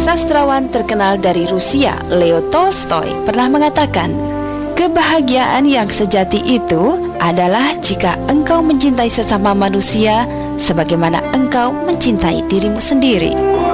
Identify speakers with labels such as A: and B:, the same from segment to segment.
A: sastrawan terkenal dari Rusia, Leo Tolstoy, pernah mengatakan, kebahagiaan yang sejati itu adalah jika engkau mencintai sesama manusia sebagaimana engkau mencintai dirimu sendiri.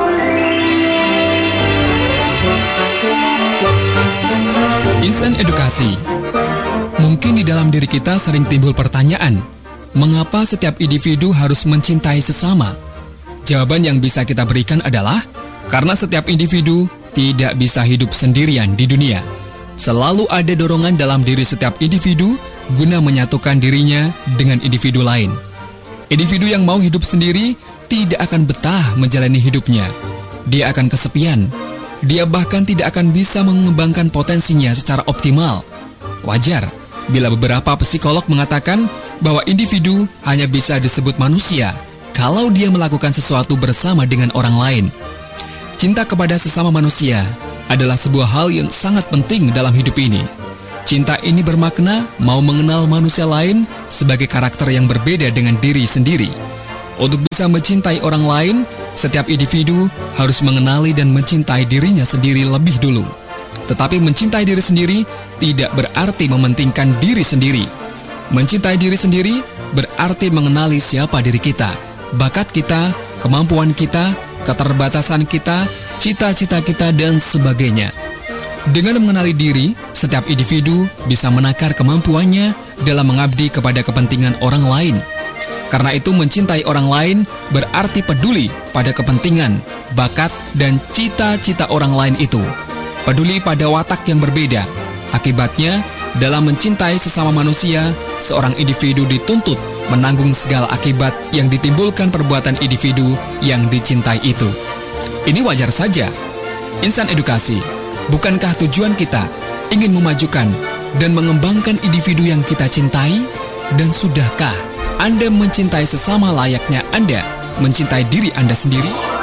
B: Insan Edukasi. Mungkin di dalam diri kita sering timbul pertanyaan, mengapa setiap individu harus mencintai sesama? Jawaban yang bisa kita berikan adalah, karena setiap individu tidak bisa hidup sendirian di dunia. Selalu ada dorongan dalam diri setiap individu guna menyatukan dirinya dengan individu lain. Individu yang mau hidup sendiri tidak akan betah menjalani hidupnya. Dia akan kesepian. Dia bahkan tidak akan bisa mengembangkan potensinya secara optimal. Wajar bila beberapa psikolog mengatakan bahwa individu hanya bisa disebut manusia kalau dia melakukan sesuatu bersama dengan orang lain. Cinta kepada sesama manusia adalah sebuah hal yang sangat penting dalam hidup ini. Cinta ini bermakna mau mengenal manusia lain sebagai karakter yang berbeda dengan diri sendiri. Untuk bisa mencintai orang lain, setiap individu harus mengenali dan mencintai dirinya sendiri lebih dulu. Tetapi mencintai diri sendiri tidak berarti mementingkan diri sendiri. Mencintai diri sendiri berarti mengenali siapa diri kita, bakat kita, kemampuan kita, keterbatasan kita, cita-cita kita, dan sebagainya. Dengan mengenali diri, setiap individu bisa menakar kemampuannya dalam mengabdi kepada kepentingan orang lain. Karena itu mencintai orang lain berarti peduli pada kepentingan, bakat, dan cita-cita orang lain itu. Peduli pada watak yang berbeda. Akibatnya, dalam mencintai sesama manusia, seorang individu dituntut menanggung segala akibat yang ditimbulkan perbuatan individu yang dicintai itu. Ini wajar saja. Insan Edukasi, bukankah tujuan kita ingin memajukan dan mengembangkan individu yang kita cintai? Dan sudahkah Anda mencintai sesama layaknya Anda mencintai diri Anda sendiri?